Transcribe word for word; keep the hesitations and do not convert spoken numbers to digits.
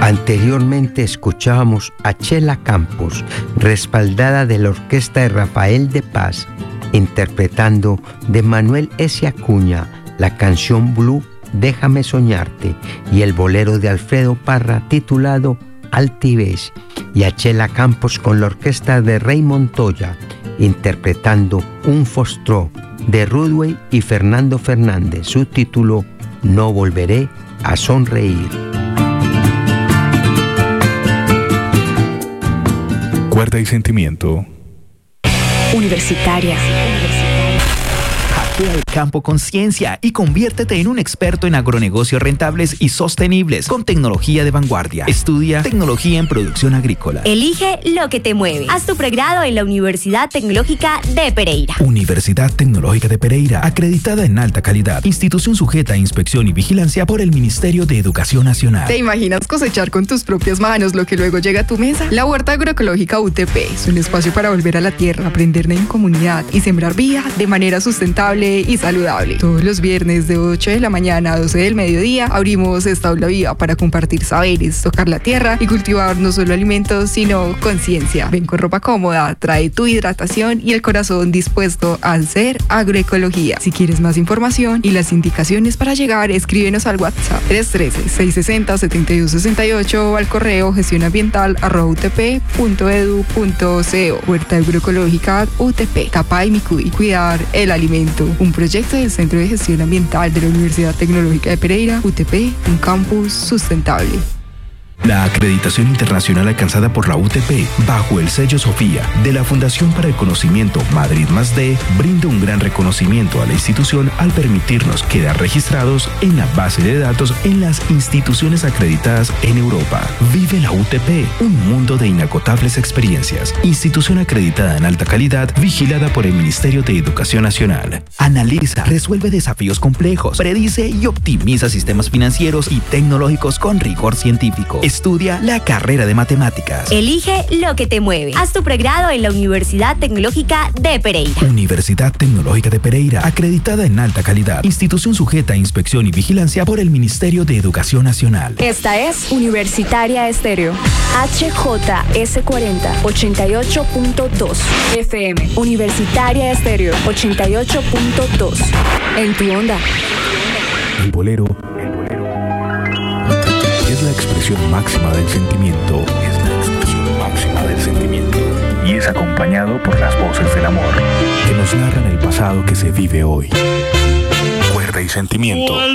Anteriormente escuchábamos a Chela Campos, respaldada de la orquesta de Rafael de Paz, interpretando de Manuel S. Acuña la canción Blue, Déjame Soñarte, y el bolero de Alfredo Parra titulado Altivez, y a Chela Campos con la orquesta de Rey Montoya, interpretando Un Fostró de Rudway y Fernando Fernández, su título No Volveré a Sonreír. Cuerda y sentimiento. Universitaria. Hackea el campo con ciencia y conviértete en un experto en agronegocios rentables y sostenibles con tecnología de vanguardia. Estudia tecnología en producción agrícola. Elige lo que te mueve. Haz tu pregrado en la Universidad Tecnológica de Pereira. Universidad Tecnológica de Pereira, acreditada en alta calidad. Institución sujeta a inspección y vigilancia por el Ministerio de Educación Nacional. ¿Te imaginas cosechar con tus propias manos lo que luego llega a tu mesa? La Huerta Agroecológica U T P es un espacio para volver a la tierra, aprender en comunidad y sembrar vida de manera sustentable y saludable. Todos los viernes de ocho de la mañana a doce del mediodía abrimos esta aula viva para compartir saberes, tocar la tierra y cultivar no solo alimentos, sino conciencia. Ven con ropa cómoda, trae tu hidratación y el corazón dispuesto a hacer agroecología. Si quieres más información y las indicaciones para llegar, escríbenos al WhatsApp tres uno tres, seis seis cero, siete dos seis ocho o al correo gestionambiental arroba u t p punto e d u punto co. Huerta Agroecológica U T P, Capa y Micuy, cuidar el alimento. Un proyecto del Centro de Gestión Ambiental de la Universidad Tecnológica de Pereira, U T P, un campus sustentable. La acreditación internacional alcanzada por la U T P bajo el sello Sofía de la Fundación para el Conocimiento Madrid más D brinda un gran reconocimiento a la institución al permitirnos quedar registrados en la base de datos en las instituciones acreditadas en Europa. Vive la U T P, un mundo de inagotables experiencias. Institución acreditada en alta calidad, vigilada por el Ministerio de Educación Nacional. Analiza, resuelve desafíos complejos, predice y optimiza sistemas financieros y tecnológicos con rigor científico. Estudia la carrera de matemáticas. Elige lo que te mueve. Haz tu pregrado en la Universidad Tecnológica de Pereira. Universidad Tecnológica de Pereira, acreditada en alta calidad. Institución sujeta a inspección y vigilancia por el Ministerio de Educación Nacional. Esta es Universitaria Estéreo. H J S cuarenta, ochenta y ocho punto dos F M. Universitaria Estéreo, ochenta y ocho punto dos. En tu onda. El bolero. Es la expresión máxima del sentimiento. Es la expresión máxima del sentimiento. Y es acompañado por las voces del amor, que nos narran el pasado que se vive hoy. Cuerda y sentimiento.